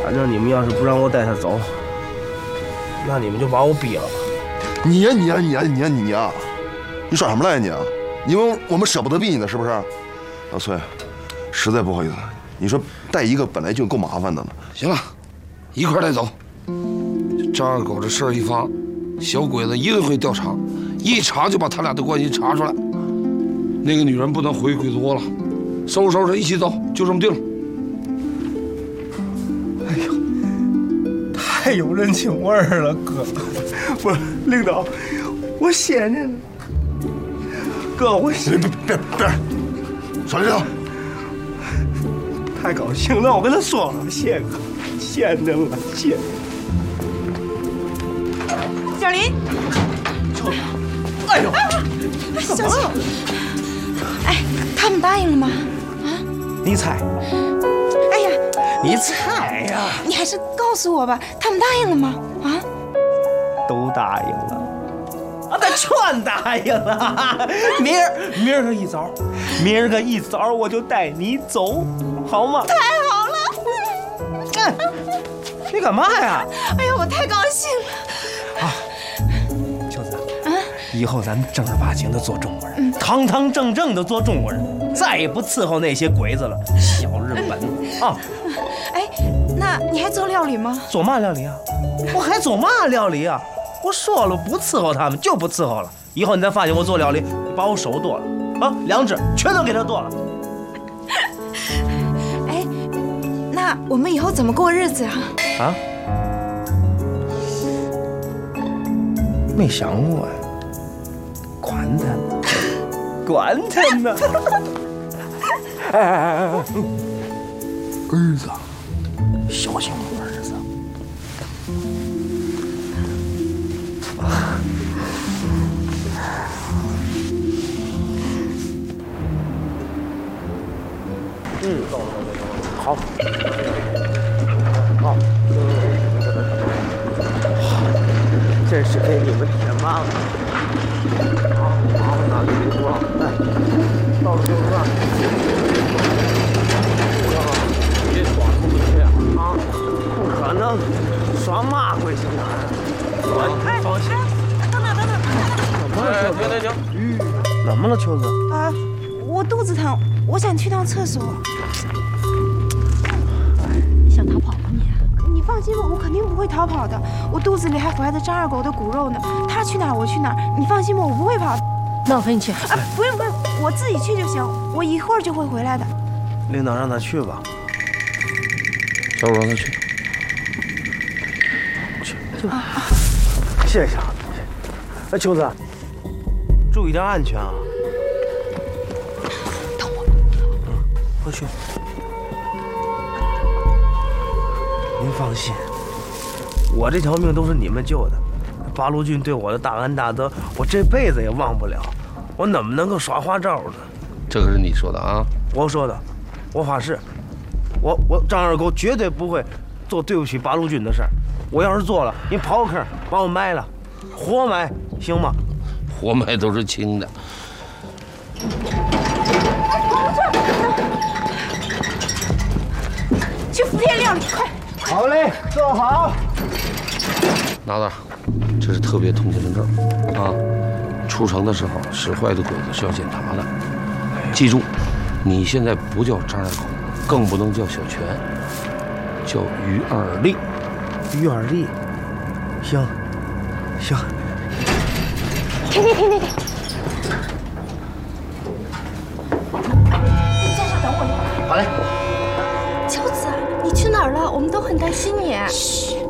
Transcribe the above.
反正你们要是不让我带他走，那你们就把我毙了吧。 你呀，你耍什么赖你啊？因为我们舍不得毙你呢，是不是？老崔，实在不好意思，你说带一个本来就够麻烦的了。 行了，一块带走。张二狗这事儿一发，小鬼子一定会调查，一查就把他俩的关系查出来。那个女人不能回鬼子窝了，收拾一起走，就这么定了。 哎呦，太有人情味儿了，哥。不是领导，我谢您了。哥，我谢别，少领导。 太高兴了，我跟他说了，谢哥，谢您了，谢。 小林， 哎呦， 小心！哎，他们答应了吗？啊？ 你猜？ 哎呀， 你猜呀！ 你还是告诉我吧，他们答应了吗？啊？ 都答应了。啊，他全答应了。明儿个一早我就带你走，好吗？ 太好了！ 你干嘛呀？ 哎呀，我太高兴了！ 啊，秋子，以后咱们正儿八经的做中国人，堂堂正正的做中国人，再也不伺候那些鬼子了，小日本啊！ 哎，那你还做料理吗？ 做嘛料理啊？我还做嘛料理啊？我说了不伺候他们，就不伺候了。以后你再发现我做料理，你把我手剁了啊，两只全都给他剁了。 哎，那我们以后怎么过日子啊？ 啊？没想过呀，管他呢。哎，儿子，小心我儿子。好，好，这是给你们添麻烦。麻烦哪里别说了，来，到了就是了。别耍那么回去啊！不可能，耍嘛回去呢？ 哎， 放心。 等等， 停！怎么了，秋子？ 啊，我肚子疼，我想去趟厕所。 你想逃跑吧你？ 你放心吧，我肯定不会逃跑的。我肚子里还怀着张二狗的骨肉呢，他去哪儿我去哪儿。你放心吧，我不会跑。 那我陪你去。 啊，不用，我自己去就行，我一会儿就会回来的。 领导让他去吧。 小五让他去。 谢谢啊，哎，秋子，注意点安全啊。 等我。 回去。您放心，我这条命都是你们救的。八路军对我的大恩大德，我这辈子也忘不了。我怎么能够耍花招呢？ 这可是你说的啊！ 我说的，我发誓，我张二狗绝对不会做对不起八路军的事儿。我要是做了，您刨个坑把我埋了，活埋行吗？ 活埋都是轻的。 去福田料理，快！ 好嘞，做好。 拿着，这是特别通行证啊！出城的时候使坏的鬼子是要检查的。记住，你现在不叫张二狗，更不能叫小泉，叫于二力。 于二力，行。 停！你在这等我一会儿。 好嘞。 秋子，你去哪儿了？我们都很担心你。 嘘，